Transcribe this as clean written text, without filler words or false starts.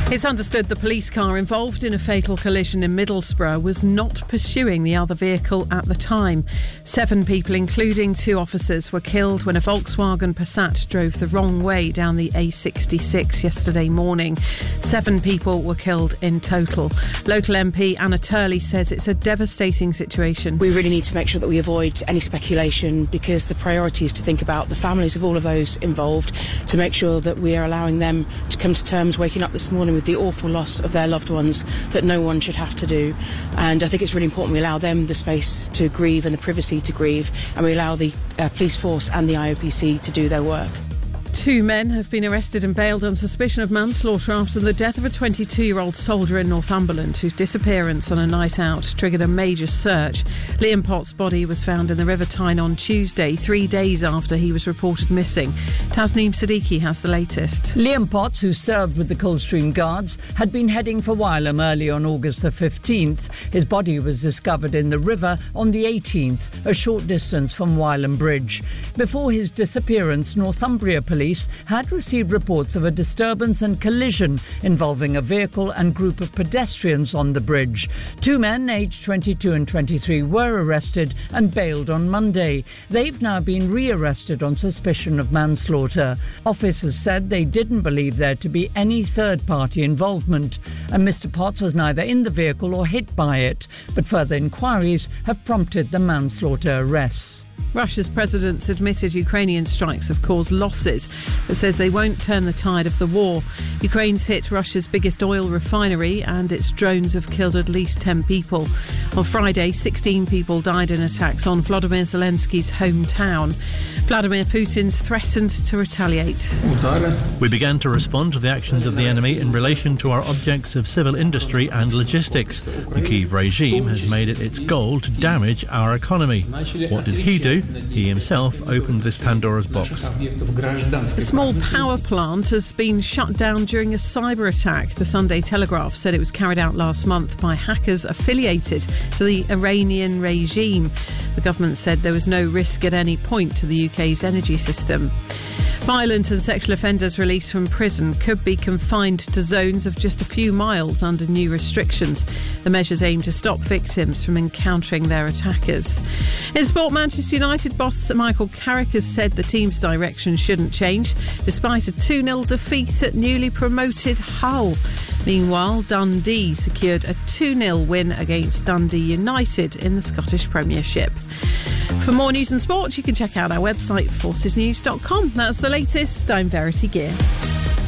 It's understood the police car involved in a fatal collision in Middlesbrough was not pursuing the other vehicle at the time. 7 people, including 2 officers, were killed when a Volkswagen Passat drove the wrong way down the A66 yesterday morning. 7 people were killed in total. Local MP Anna Turley says it's a devastating situation. We really need to make sure that we avoid any speculation, because the priority is to think about the families of all of those involved, to make sure that we are allowing them to come to terms waking up this morning with the awful loss of their loved ones that no one should have to do. And I think it's really important we allow them the space to grieve and the privacy to grieve, and we allow the police force and the IOPC to do their work. 2 men have been arrested and bailed on suspicion of manslaughter after the death of a 22-year-old soldier in Northumberland whose disappearance on a night out triggered a major search. Liam Pott's body was found in the River Tyne on Tuesday, 3 days after he was reported missing. Tasneem Siddiqui has the latest. Liam Potts, who served with the Coldstream Guards, had been heading for Wylam early on August the 15th. His body was discovered in the river on the 18th, a short distance from Wylam Bridge. Before his disappearance, Northumbria Police had received reports of a disturbance and collision involving a vehicle and group of pedestrians on the bridge. 2 men, aged 22 and 23, were arrested and bailed on Monday. They've now been re-arrested on suspicion of manslaughter. Officers said they didn't believe there to be any third-party involvement, and Mr. Potts was neither in the vehicle or hit by it, but further inquiries have prompted the manslaughter arrests. Russia's president's admitted Ukrainian strikes have caused losses, but says they won't turn the tide of the war. Ukraine's hit Russia's biggest oil refinery, and its drones have killed at least 10 people. On Friday, 16 people died in attacks on Volodymyr Zelensky's hometown. Vladimir Putin's threatened to retaliate. We began to respond to the actions of the enemy in relation to our objects of civil industry and logistics. The Kyiv regime has made it its goal to damage our economy. What did he do? He himself opened this Pandora's box. A small power plant has been shut down during a cyber attack. The Sunday Telegraph said it was carried out last month by hackers affiliated to the Iranian regime. The government said there was no risk at any point to the UK's energy system. Violent and sexual offenders released from prison could be confined to zones of just a few miles under new restrictions. The measures aim to stop victims from encountering their attackers. In sport, Manchester United boss Michael Carrick has said the team's direction shouldn't change, despite a 2-0 defeat at newly promoted Hull. Meanwhile, Dundee secured a 2-0 win against Dundee United in the Scottish Premiership. For more news and sport, you can check out our website, forcesnews.com. That's the latest. I'm Verity Gear.